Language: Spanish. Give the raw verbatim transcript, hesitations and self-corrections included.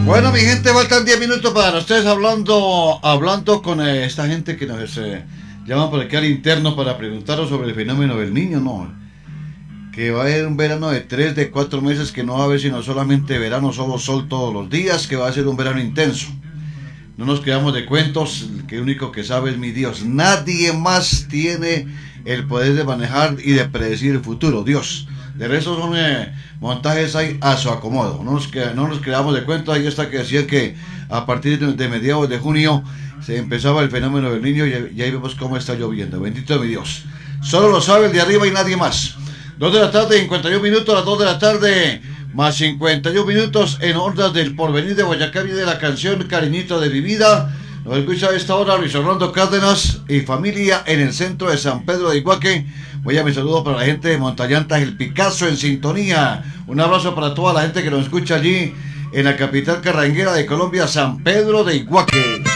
Bueno, mi gente, faltan diez minutos para ustedes hablando hablando con eh, esta gente que nos eh, llama por aquí al interno para preguntaros sobre el fenómeno del niño, ¿no? Que va a haber un verano de tres, de cuatro meses, que no va a haber sino solamente verano, solo sol todos los días, que va a ser un verano intenso. No nos quedamos de cuentos, el que único que sabe es mi Dios. Nadie más tiene el poder de manejar y de predecir el futuro, Dios. De resto son eh, montajes ahí a su acomodo. No nos, que, no nos quedamos de cuentos. Ahí está que decía que a partir de, de mediados de junio se empezaba el fenómeno del niño y, y ahí vemos cómo está lloviendo. Bendito mi Dios. Solo lo sabe el de arriba y nadie más. dos de la tarde, cincuenta y un minutos, a las dos de la tarde, más cincuenta y un minutos en Ondas del Porvenir de Boyacá, viene la canción Cariñito de mi vida. Nos escucha a esta hora Luis Orlando Cárdenas y familia en el centro de San Pedro de Iguaque. Voy a mi saludo para la gente de Montallantas, el Picasso en sintonía. Un abrazo para toda la gente que nos escucha allí en la capital carranguera de Colombia, San Pedro de Iguaque.